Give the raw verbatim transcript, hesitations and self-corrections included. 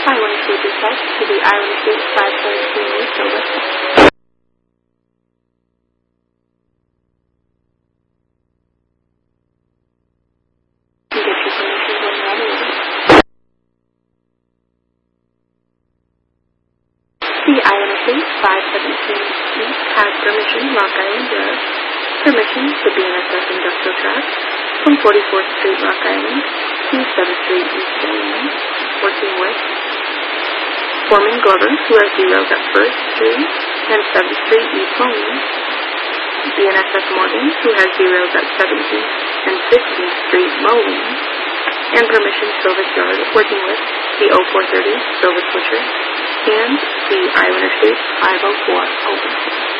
Highway Street dispatch to the Island Street five seventeen East over. You get your permission when you're ready. The Island Street five seventeen East has permission, Rock Island Road. Permission to B N S F Industrial Track from forty-fourth Street, Rock Island to seventh Street East Bowling, working with Foreman Glover, who has zeros at first Street and seventh Street East Bowling, B N S F Morgan, who has zeros at seventeenth and fifteenth Street Bowling, and permission Silvis Yard, working with the oh four thirty Silvis Butcher and the Islander Street five oh four Open.